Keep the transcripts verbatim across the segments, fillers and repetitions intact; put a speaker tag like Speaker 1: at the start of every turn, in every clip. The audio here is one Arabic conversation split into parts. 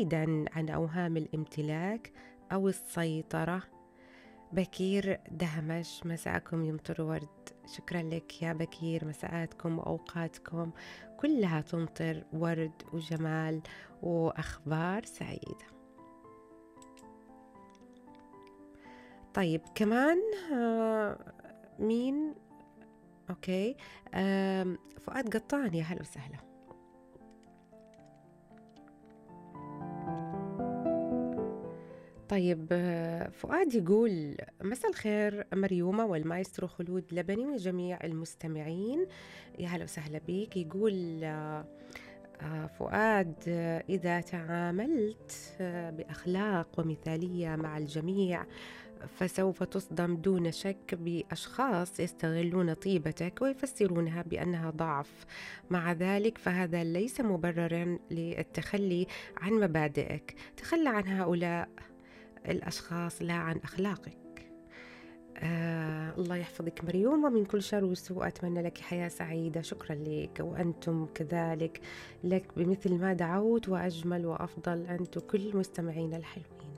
Speaker 1: بعيداً عن أوهام الامتلاك أو السيطرة. بكير دهمش، مساءكم يمطر ورد. شكرا لك يا بكير، مساءاتكم وأوقاتكم كلها تمطر ورد وجمال وأخبار سعيدة. طيب كمان آه مين؟ أوكي، آه فؤاد قطان، يا هلا وسهلا. طيب فؤاد يقول: مساء الخير مريومة والمايسترو خلود لبني وجميع المستمعين، يا هلا وسهلا بيك. يقول فؤاد: إذا تعاملت بأخلاق ومثالية مع الجميع فسوف تصدم دون شك بأشخاص يستغلون طيبتك ويفسرونها بأنها ضعف. مع ذلك فهذا ليس مبرراً للتخلي عن مبادئك. تخلى عن هؤلاء الأشخاص لا عن أخلاقك. آه الله يحفظك مريوم ومن كل شر وسوء. أتمنى لك حياة سعيدة. شكرا لك، وأنتم كذلك لك بمثل ما دعوت وأجمل وأفضل، أنتم كل مستمعين الحلوين.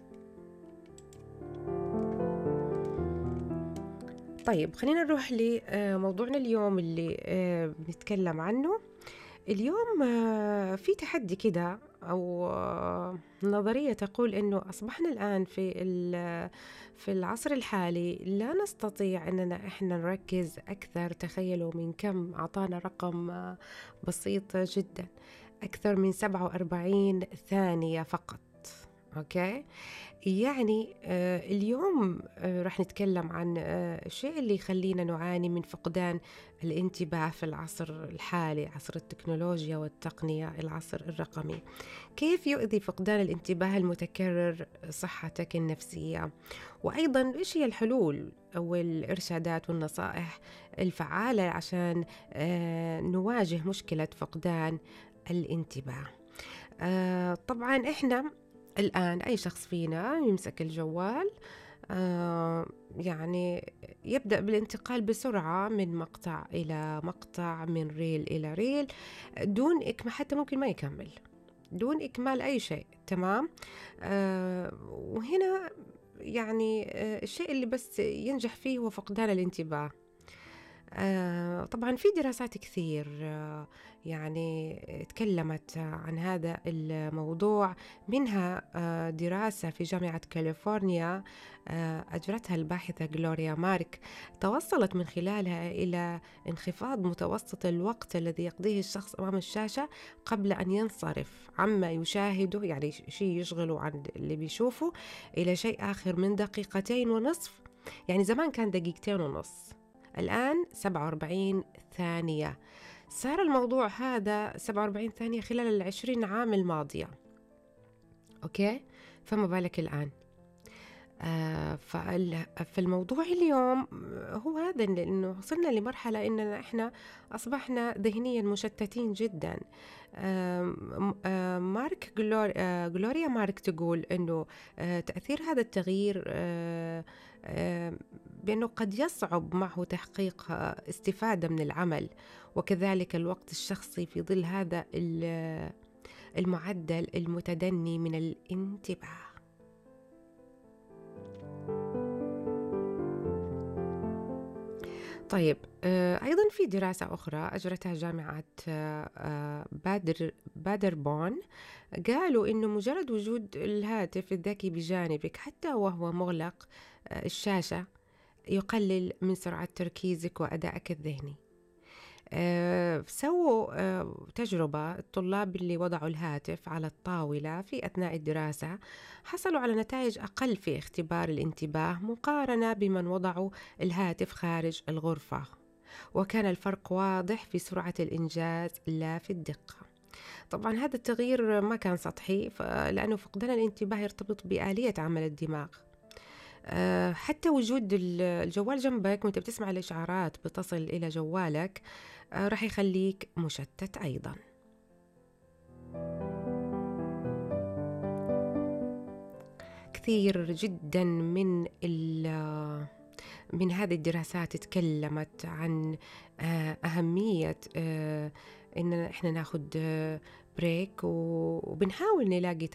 Speaker 1: طيب خلينا نروح لموضوعنا اليوم اللي آه بنتكلم عنه اليوم. آه في تحدي كده أو آه نظرية تقول إنه أصبحنا الآن في في العصر الحالي لا نستطيع أننا إحنا نركز أكثر. تخيلوا من كم أعطانا رقم آه بسيط جدا، أكثر من سبعة وأربعين ثانية فقط. أوكي، يعني آه اليوم آه رح نتكلم عن آه الشيء اللي يخلينا نعاني من فقدان الانتباه في العصر الحالي، عصر التكنولوجيا والتقنية، العصر الرقمي. كيف يؤذي فقدان الانتباه المتكرر صحتك النفسية؟ وأيضا إيش هي الحلول أو الإرشادات والنصائح الفعالة عشان آه نواجه مشكلة فقدان الانتباه؟ آه طبعا إحنا الآن أي شخص فينا يمسك الجوال آه يعني يبدأ بالانتقال بسرعة من مقطع إلى مقطع، من ريل إلى ريل، دون إكمال، حتى ممكن ما يكمل، دون إكمال أي شيء. تمام. آه وهنا يعني آه الشيء اللي بس ينجح فيه هو فقدان الانتباه. آه طبعا في دراسات كثير آه يعني تكلمت عن هذا الموضوع، منها آه دراسة في جامعة كاليفورنيا آه أجرتها الباحثة غلوريا مارك، توصلت من خلالها إلى انخفاض متوسط الوقت الذي يقضيه الشخص أمام الشاشة قبل أن ينصرف عما يشاهده، يعني شيء يشغله عن اللي بيشوفه، إلى شيء آخر من دقيقتين ونصف. يعني زمان كان دقيقتين ونص، الآن سبعة وأربعين ثانية. صار الموضوع هذا سبعة وأربعين ثانية خلال العشرين عام الماضية. أوكي، فما بالك الآن. آه فالموضوع اليوم هو هذا، لأنه وصلنا لمرحلة إننا إحنا أصبحنا ذهنيا مشتتين جدا. آه آه مارك غلور آه غلوريا مارك تقول إنه آه تأثير هذا التغيير آه آه بأنه قد يصعب معه تحقيق استفادة من العمل وكذلك الوقت الشخصي في ظل هذا المعدل المتدني من الانتباه. طيب أيضا في دراسة أخرى أجرتها جامعة بادر بادربون، قالوا إنه مجرد وجود الهاتف الذكي بجانبك حتى وهو مغلق الشاشة يقلل من سرعة تركيزك وأدائك الذهني. أه سووا أه تجربة، الطلاب اللي وضعوا الهاتف على الطاولة في أثناء الدراسة حصلوا على نتائج أقل في اختبار الانتباه مقارنة بمن وضعوا الهاتف خارج الغرفة، وكان الفرق واضح في سرعة الإنجاز لا في الدقة. طبعا هذا التغيير ما كان سطحي، لأنه فقدان الانتباه يرتبط بآلية عمل الدماغ. أه حتى وجود الجوال جنبك وانت بتسمع الإشعارات بتصل إلى جوالك أه راح يخليك مشتت أيضا. كثير جدا من من هذه الدراسات تكلمت عن أه أهمية أه إن إحنا ناخد بريك وبنحاول نلاقي